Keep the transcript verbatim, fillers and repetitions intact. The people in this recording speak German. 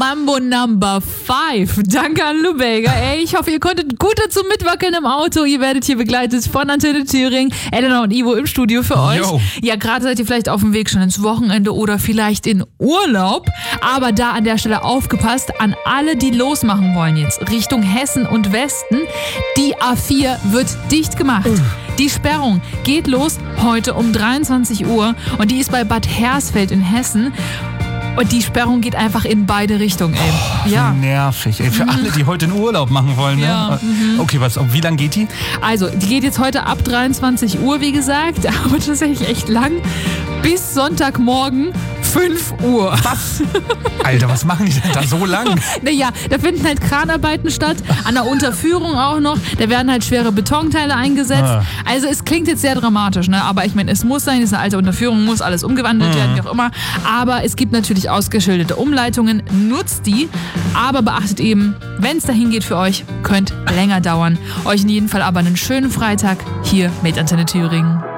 Mambo Number five. Danke an Lubega. Ey, ich hoffe, ihr konntet gut dazu mitwackeln im Auto. Ihr werdet hier begleitet von Antenne Thüringen. Elena und Ivo im Studio für euch. Yo. Ja, gerade seid ihr vielleicht auf dem Weg schon ins Wochenende oder vielleicht in Urlaub. Aber da an der Stelle aufgepasst an alle, die losmachen wollen jetzt Richtung Hessen und Westen. Die A vier wird dicht gemacht. Uh. Die Sperrung geht los heute um dreiundzwanzig Uhr und die ist bei Bad Hersfeld in Hessen. Und die Sperrung geht einfach in beide Richtungen, ey. Oh, ja. Nervig, ey. Für mhm. alle, die heute einen Urlaub machen wollen, ne? Ja. Mhm. Okay, was, wie lang geht die? Also, die geht jetzt heute ab dreiundzwanzig Uhr, wie gesagt, aber tatsächlich echt lang. Bis Sonntagmorgen fünf Uhr. Was? Alter, was machen die denn da so lang? Naja, da finden halt Kranarbeiten statt, an der Unterführung auch noch. Da werden halt schwere Betonteile eingesetzt. Ah. Also es klingt jetzt sehr dramatisch, ne? Aber ich meine, es muss sein, es ist eine alte Unterführung, muss alles umgewandelt mhm. werden, wie auch immer. Aber es gibt natürlich ausgeschilderte Umleitungen, nutzt die. Aber beachtet eben, wenn es dahin geht für euch, könnte länger dauern. Euch in jedem Fall aber einen schönen Freitag hier mit Antenne Thüringen.